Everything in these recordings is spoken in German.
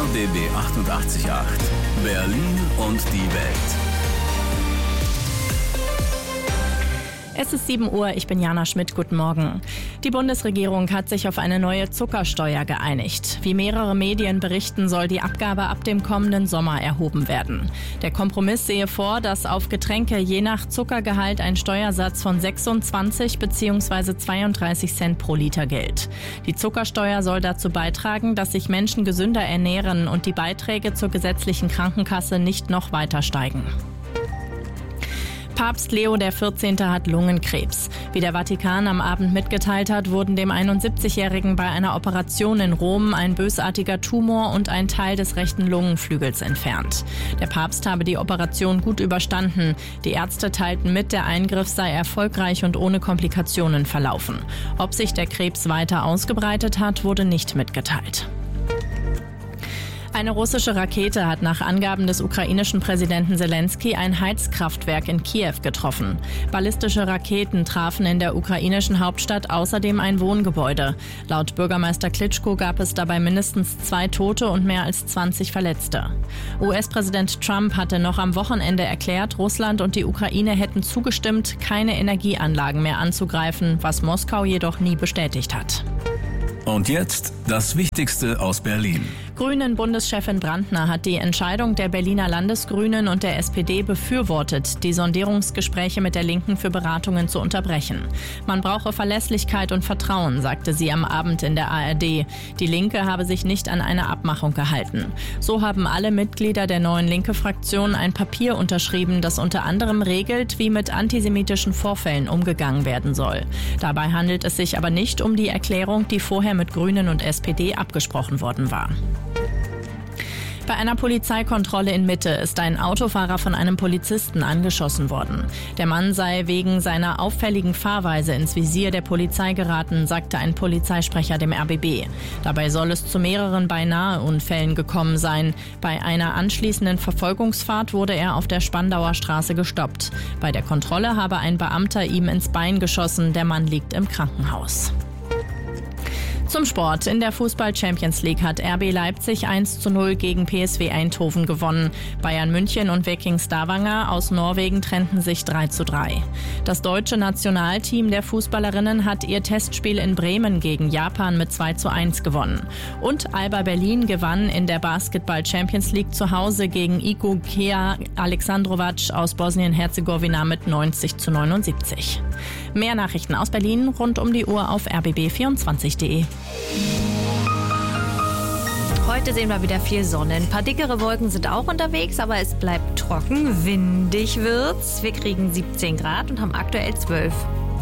RBB 88.8 Berlin und die Welt. Es ist 7 Uhr, ich bin Jana Schmidt, guten Morgen. Die Bundesregierung hat sich auf eine neue Zuckersteuer geeinigt. Wie mehrere Medien berichten, soll die Abgabe ab dem kommenden Sommer erhoben werden. Der Kompromiss sehe vor, dass auf Getränke je nach Zuckergehalt ein Steuersatz von 26 bzw. 32 Cent pro Liter gilt. Die Zuckersteuer soll dazu beitragen, dass sich Menschen gesünder ernähren und die Beiträge zur gesetzlichen Krankenkasse nicht noch weiter steigen. Papst Leo XIV. Hat Lungenkrebs. Wie der Vatikan am Abend mitgeteilt hat, wurden dem 71-Jährigen bei einer Operation in Rom ein bösartiger Tumor und ein Teil des rechten Lungenflügels entfernt. Der Papst habe die Operation gut überstanden. Die Ärzte teilten mit, der Eingriff sei erfolgreich und ohne Komplikationen verlaufen. Ob sich der Krebs weiter ausgebreitet hat, wurde nicht mitgeteilt. Eine russische Rakete hat nach Angaben des ukrainischen Präsidenten Selenskyj ein Heizkraftwerk in Kiew getroffen. Ballistische Raketen trafen in der ukrainischen Hauptstadt außerdem ein Wohngebäude. Laut Bürgermeister Klitschko gab es dabei mindestens 2 Tote und mehr als 20 Verletzte. US-Präsident Trump hatte noch am Wochenende erklärt, Russland und die Ukraine hätten zugestimmt, keine Energieanlagen mehr anzugreifen, was Moskau jedoch nie bestätigt hat. Und jetzt das Wichtigste aus Berlin. Grünen-Bundeschefin Brandner hat die Entscheidung der Berliner Landesgrünen und der SPD befürwortet, die Sondierungsgespräche mit der Linken für Beratungen zu unterbrechen. Man brauche Verlässlichkeit und Vertrauen, sagte sie am Abend in der ARD. Die Linke habe sich nicht an eine Abmachung gehalten. So haben alle Mitglieder der neuen Linke-Fraktion ein Papier unterschrieben, das unter anderem regelt, wie mit antisemitischen Vorfällen umgegangen werden soll. Dabei handelt es sich aber nicht um die Erklärung, die vorher mit Grünen und SPD abgesprochen worden war. Bei einer Polizeikontrolle in Mitte ist ein Autofahrer von einem Polizisten angeschossen worden. Der Mann sei wegen seiner auffälligen Fahrweise ins Visier der Polizei geraten, sagte ein Polizeisprecher dem RBB. Dabei soll es zu mehreren Beinahe-Unfällen gekommen sein. Bei einer anschließenden Verfolgungsfahrt wurde er auf der Spandauer Straße gestoppt. Bei der Kontrolle habe ein Beamter ihm ins Bein geschossen. Der Mann liegt im Krankenhaus. Zum Sport. In der Fußball-Champions League hat RB Leipzig 1:0 gegen PSV Eindhoven gewonnen. Bayern München und Viking Stavanger aus Norwegen trennten sich 3:3. Das deutsche Nationalteam der Fußballerinnen hat ihr Testspiel in Bremen gegen Japan mit 2:1 gewonnen. Und Alba Berlin gewann in der Basketball-Champions League zu Hause gegen Igokea Aleksandrovac aus Bosnien-Herzegowina mit 90:79. Mehr Nachrichten aus Berlin rund um die Uhr auf rbb24.de. Heute sehen wir wieder viel Sonne. Ein paar dickere Wolken sind auch unterwegs, aber es bleibt trocken. Windig wird's. Wir kriegen 17 Grad und haben aktuell 12.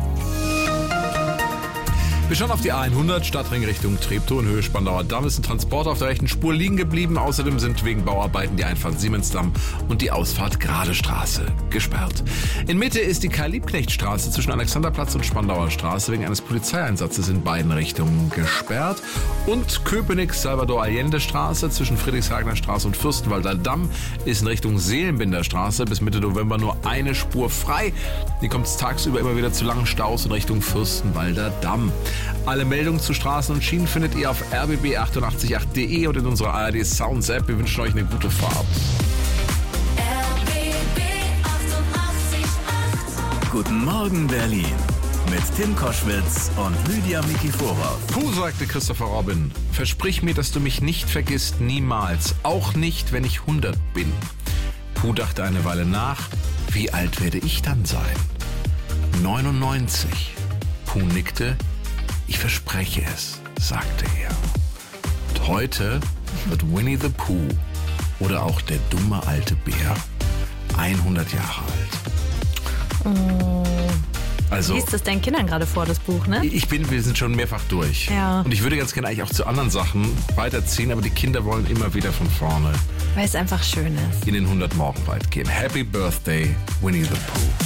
Wir schauen auf die A100, Stadtring Richtung Treptow in Höhe Spandauer Damm. Ist ein Transporter auf der rechten Spur liegen geblieben. Außerdem sind wegen Bauarbeiten die Einfahrt Siemensdamm und die Ausfahrt Gradestraße gesperrt. In Mitte ist die Karl-Liebknecht-Straße zwischen Alexanderplatz und Spandauer Straße wegen eines Polizeieinsatzes in beiden Richtungen gesperrt. Und Köpenick-Salvador-Allende-Straße zwischen Friedrichshagener-Straße und Fürstenwalder Damm ist in Richtung Seelenbinder-Straße bis Mitte November nur eine Spur frei. Hier kommt es tagsüber immer wieder zu langen Staus in Richtung Fürstenwalder Damm. Alle Meldungen zu Straßen und Schienen findet ihr auf rbb888.de und in unserer ARD Sounds App. Wir wünschen euch eine gute Fahrt. RBB 88.8 Guten Morgen Berlin mit Tim Koschwitz und Lydia Mikiforov. Puh, sagte Christopher Robin, versprich mir, dass du mich nicht vergisst, niemals. Auch nicht, wenn ich 100 bin. Puh dachte eine Weile nach, wie alt werde ich dann sein? 99. Puh nickte, ich verspreche es, sagte er. Und heute wird Winnie the Pooh oder auch der dumme alte Bär 100 Jahre alt. Oh. Also, liest es deinen Kindern gerade vor, das Buch, ne? wir sind schon mehrfach durch. Ja. Und ich würde ganz gerne eigentlich auch zu anderen Sachen weiterziehen, aber die Kinder wollen immer wieder von vorne Weil es einfach schön ist. in den 100 Morgenwald gehen. Happy Birthday, Winnie the Pooh.